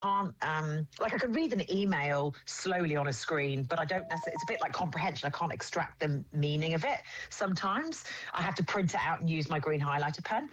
can't, like I can read an email slowly on a screen, but I don't necessarily, it's a bit like comprehension. I can't extract the meaning of it. Sometimes I have to print it out and use my green highlighter pen.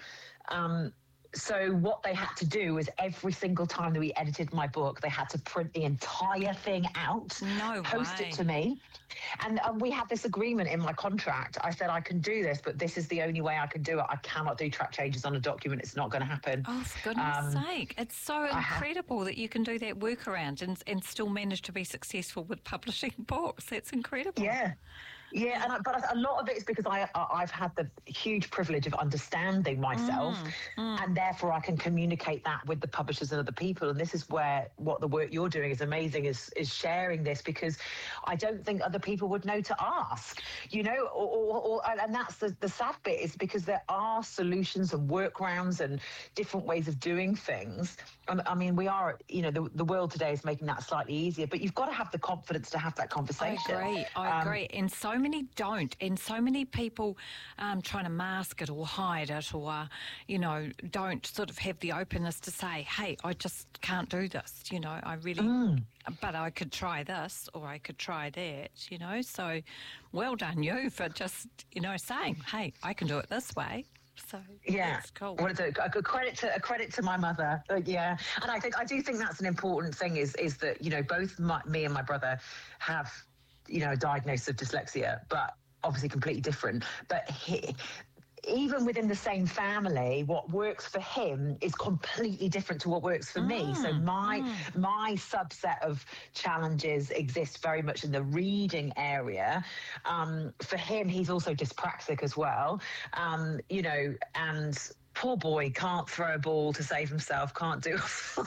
So what they had to do was every single time that we edited my book, they had to print the entire thing out, post it to me. And we had this agreement in my contract. I said, I can do this, but this is the only way I can do it. I cannot do track changes on a document. It's not going to happen. Oh, for goodness sake. It's so incredible that you can do that workaround and still manage to be successful with publishing books. That's incredible. Yeah. Yeah, but a lot of it is because I've had the huge privilege of understanding myself, and therefore I can communicate that with the publishers and other people. And this is where what the work you're doing is amazing, is sharing this, because I don't think other people would know to ask, you know, and that's the sad bit, is because there are solutions and workarounds and different ways of doing things. I mean, we are, you know, the world today is making that slightly easier, but you've got to have the confidence to have that conversation. I agree. And so many don't. And so many people trying to mask it or hide it, or, you know, don't sort of have the openness to say, hey, I just can't do this. You know, I really, but I could try this or I could try that, you know. So well done you for just, you know, saying, hey, I can do it this way. So that's cool. Well, it's a credit to my mother. Yeah, and I do think that's an important thing. Is that, you know, both me and my brother have, you know, a diagnosis of dyslexia, but obviously completely different. But even within the same family, what works for him is completely different to what works for me. So my subset of challenges exist very much in the reading area. For him, he's also dyspraxic as well, you know, and poor boy can't throw a ball to save himself, can't do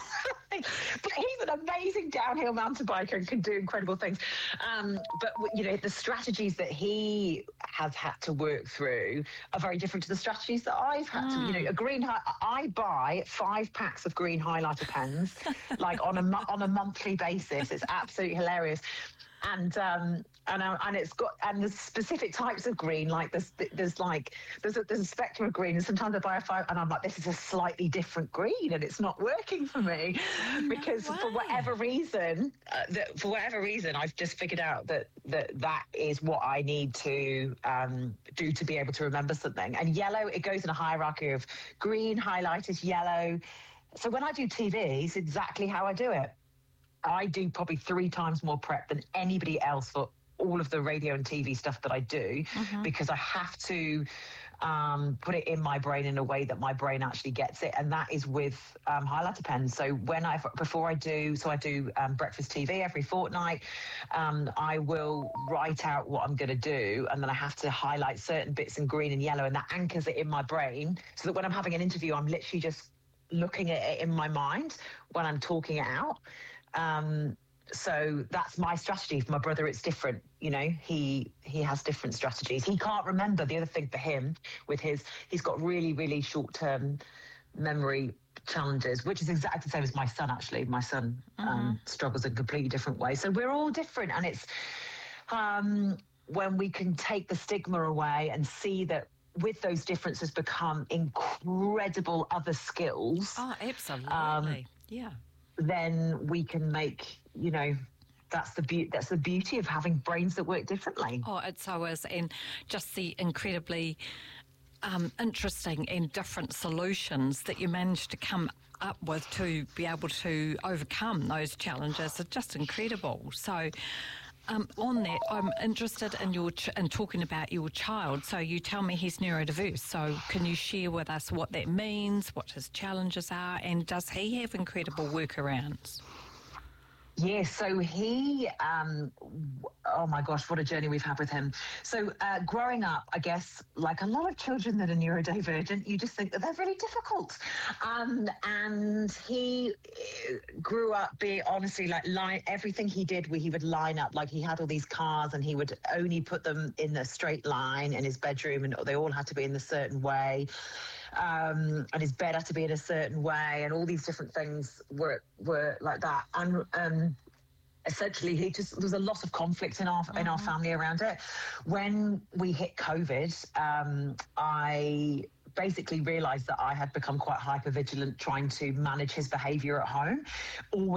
but he's an amazing downhill mountain biker and can do incredible things. But, you know, the strategies that he has had to work through are very different to the strategies that I've had to, you know, I buy 5 packs of green highlighter pens, like on a monthly basis. It's absolutely hilarious. And it's got, and there's specific types of green, like there's a spectrum of green, and sometimes I buy a 5 and I'm like, this is a slightly different green and it's not working for me, because for whatever reason I've just figured out that is what I need to do to be able to remember something. And yellow, it goes in a hierarchy of green, highlighters, yellow. So when I do TV, it's exactly how I do it. I do probably 3 times more prep than anybody else for all of the radio and TV stuff that I do, because I have to put it in my brain in a way that my brain actually gets it, and that is with highlighter pens. So I do breakfast TV every fortnight. I will write out what I'm going to do, and then I have to highlight certain bits in green and yellow, and that anchors it in my brain, so that when I'm having an interview, I'm literally just looking at it in my mind when I'm talking it out. So that's my strategy. For my brother, it's different. You know, he has different strategies. He can't remember. The other thing for him he's got really, really short-term memory challenges, which is exactly the same as my son, actually. My son struggles in a completely different way. So we're all different. And it's when we can take the stigma away and see that with those differences become incredible other skills. Oh, absolutely. Then we can make, you know, that's the beauty of having brains that work differently. Oh, it so is. And just the incredibly interesting and different solutions that you managed to come up with to be able to overcome those challenges are just incredible. So on that, I'm interested in talking about your child. So you tell me he's neurodiverse. So can you share with us what that means, what his challenges are, and does he have incredible workarounds? Yes, so he, oh my gosh, what a journey we've had with him. So growing up, I guess, like a lot of children that are neurodivergent, you just think that they're really difficult. And he grew up being, honestly, like everything he did, he would line up, like he had all these cars and he would only put them in a straight line in his bedroom, and they all had to be in a certain way. And his bed had to be in a certain way, and all these different things were like that. And essentially, there was a lot of conflict in our family around it. When we hit COVID, I basically realised that I had become quite hypervigilant trying to manage his behaviour at home. Always